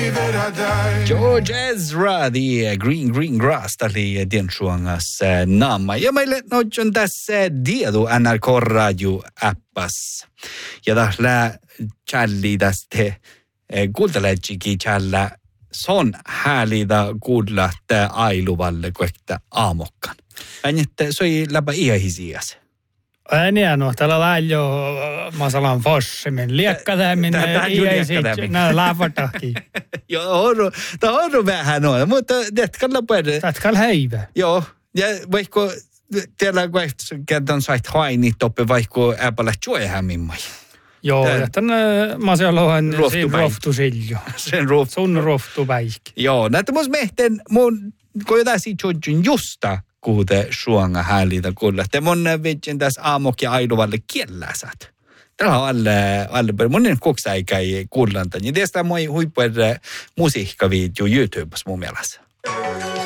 George Ezra, the Green Grass, tali diensuangas naama. Ja meille on tässä diedu NRK Radio appas. Ja tällä challi tästä kuunteletsikin challa son häälitä kuulla tää ailuvalle kuekta aamokkan. Äänette soi läpä ihahisias. Ääniä no, täällä läjö masalan fossimin. Liekkatämmin iäisit, nää läpätäkin. Joo, tämä on vähän noin, mutta tätkalla puhutaan. Tätkalla häivä. Joo, ja vaikka teillä kertaan sait hainit oppi, vaikka äpällä juohämimmai. Joo, ja tänne masalaan roftusiljo. Sun roftupäikki. Joo, näitä mun mehten, kun jotain siitä on justa, kuute suonga häälitä kuulla. Te mun vitsin tässä aamok ja ailuvalle kielläsät. Täällä on alle monen koksäikäi kuullantan. Ja tästä moi huippuer musiikkavideo YouTubessa mun mielestä.